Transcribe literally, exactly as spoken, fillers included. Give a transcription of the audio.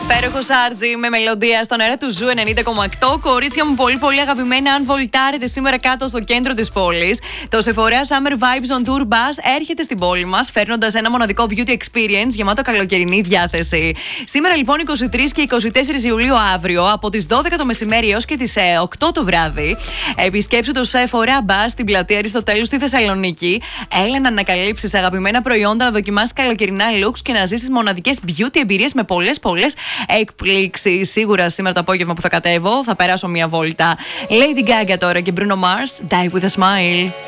Υπέροχο Άρτζι με μελωδία στον αέρα του Ζου ενενήντα κόμμα οκτώ. Κορίτσια μου, πολύ πολύ αγαπημένα, αν βολτάρετε σήμερα κάτω στο κέντρο της πόλης, το Sephora Summer Vibes on Tour Bus έρχεται στην πόλη μας, φέρνοντας ένα μοναδικό beauty experience γεμάτο καλοκαιρινή διάθεση. Σήμερα λοιπόν είκοσι τρεις και είκοσι τέσσερις Ιουλίου αύριο, από τις δώδεκα το μεσημέρι έως και τις οκτώ το βράδυ, επισκέψου το Sephora Bus στην πλατεία Αριστοτέλου στη Θεσσαλονίκη. Έλα να ανακαλύψεις αγαπημένα προϊόντα, να δοκιμάσεις καλοκαιρινά looks και να ζήσεις μοναδικές beauty εμπειρίες με πολλές πολλές εκπλήξεις. Σίγουρα σήμερα το απόγευμα που θα κατέβω θα περάσω μια βόλτα. Lady Gaga τώρα και Bruno Mars, Die With A Smile.